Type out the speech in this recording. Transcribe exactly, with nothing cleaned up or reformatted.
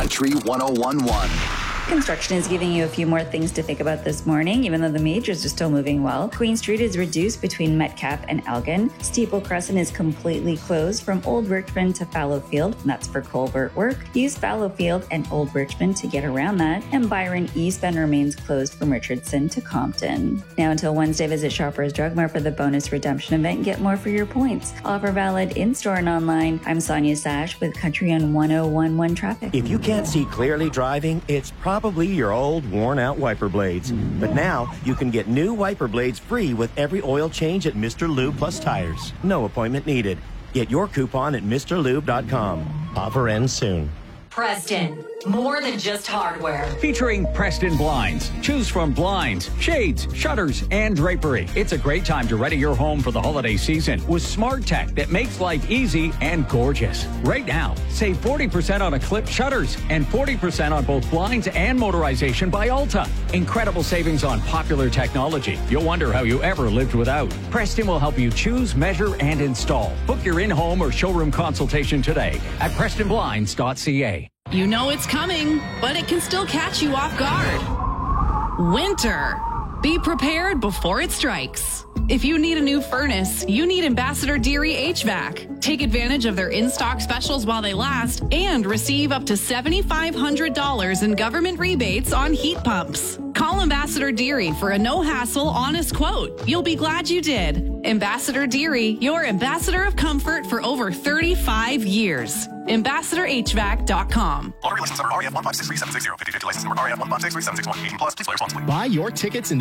Country one oh one point one. Construction is giving you a few more things to think about this morning, even though the majors are still moving well. Queen Street is reduced between Metcalf and Elgin. Steeple Crescent is completely closed from Old Richmond to Fallowfield, and that's for culvert work. Use Fallowfield and Old Richmond to get around that. And Byron Eastbound remains closed from Richardson to Compton. Now until Wednesday, visit Shoppers Drug Mart for the bonus redemption event and get more for your points. Offer valid in-store and online. I'm Sonia Sash with Country on one oh one point one Traffic. If you can't see clearly driving, it's probably Probably your old, worn-out wiper blades. But now, you can get new wiper blades free with every oil change at Mister Lube Plus Tires. No appointment needed. Get your coupon at Mister Lube dot com. Offer ends soon. Preston, more than just hardware. Featuring Preston Blinds. Choose from blinds, shades, shutters, and drapery. It's a great time to ready your home for the holiday season with smart tech that makes life easy and gorgeous. Right now, save forty percent on Eclipse shutters and forty percent on both blinds and motorization by Alta. Incredible savings on popular technology. You'll wonder how you ever lived without. Preston will help you choose, measure, and install. Book your in-home or showroom consultation today at preston blinds dot c a. You know it's coming, but it can still catch you off guard. Winter. Be prepared before it strikes. If you need a new furnace, you need Ambassador Deary H V A C. Take advantage of their in-stock specials while they last and receive up to seven thousand five hundred dollars in government rebates on heat pumps. Call Ambassador Deary for a no-hassle, honest quote. You'll be glad you did. Ambassador Deary, your ambassador of comfort for over thirty-five years. ambassador h v a c dot com. Lottery license number R E F one five six three seven six zero. fifty fifty license number R E F one five six three seven six one. eighteen plus. Please play responsibly. Buy your tickets in the